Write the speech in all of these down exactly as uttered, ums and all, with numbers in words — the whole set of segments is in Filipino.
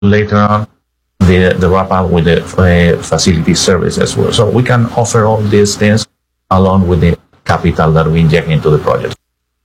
later on the, the wrap up with the uh, facility service as well. So we can offer all these things along with the capital that we inject into the project.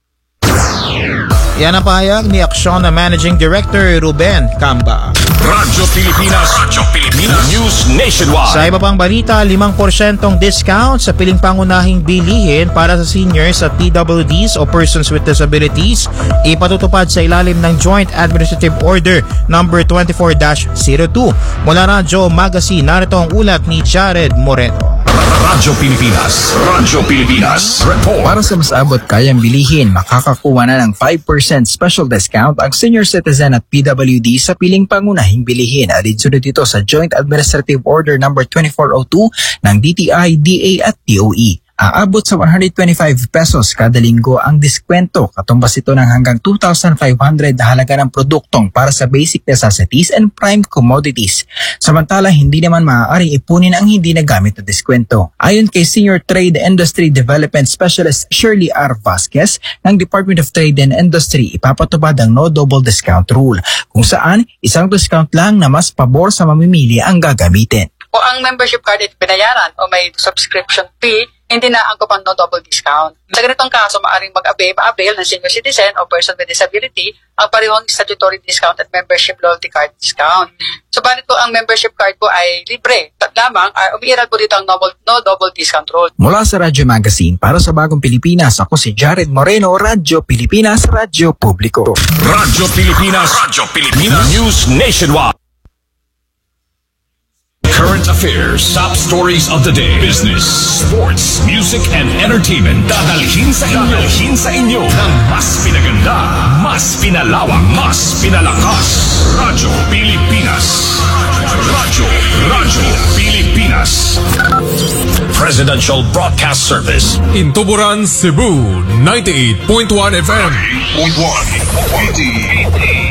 Yan ang pahayag ni Aksyon na Managing Director Ruben Camba. Radyo Pilipinas, Radyo Pilipinas, News Nationwide. Sa iba pang balita, limang porsyentong discount sa piling pangunahing bilihin para sa seniors at P W Ds o persons with disabilities ipatutupad sa ilalim ng Joint Administrative Order number twenty-four dash zero two. Mula Radyo Magazine, narito ang ulat ni Jared Moreno. Radyo Pilipinas, Radyo Pilipinas, report. Para sa mas abot kayang bilihin, makakakuha na ng five percent special discount ang senior citizen at P W D sa piling pangunahing bilihin. Alinsunod ito sa Joint Administrative Order number twenty-four oh two ng D T I, D A at T O E. Aabot sa one hundred twenty-five pesos kada linggo ang diskwento. Katumbas ito ng hanggang two thousand five hundred na halaga ng produktong para sa basic necessities and prime commodities. Samantala, hindi naman maaaring ipunin ang hindi nagamit na diskwento. Ayon kay Senior Trade Industry Development Specialist Shirley R. Vasquez ng Department of Trade and Industry, ipapatupad ang no double discount rule, kung saan isang discount lang na mas pabor sa mamimili ang gagamitin. O ang membership card ay binayaran o may subscription fee, hindi na angkop ang no double discount. Sa ganitong kaso, maaaring mag-avail, ma-avail ng senior citizen o person with disability ang parehong statutory discount at membership loyalty card discount. Subalit po ang membership card po ay libre. Tat lamang, ay umiiral po dito ang no, no double discount rule. Mula sa Radyo Magazine, para sa Bagong Pilipinas, ako si Jared Moreno, Radyo Pilipinas, Radyo Publiko. Radyo Pilipinas, Radyo Pilipinas, News Nationwide. Current affairs, top stories of the day, business, sports, music, and entertainment. Dadalhin sa inyo, dadalhin sa inyo ng mas pinaganda, mas pinalawak, mas pinalakas. Radyo Pilipinas. Radyo, Radyo Pilipinas. Presidential Broadcast Service. In Tuburan, Cebu, ninety-eight point one F M. ninety-eight point one.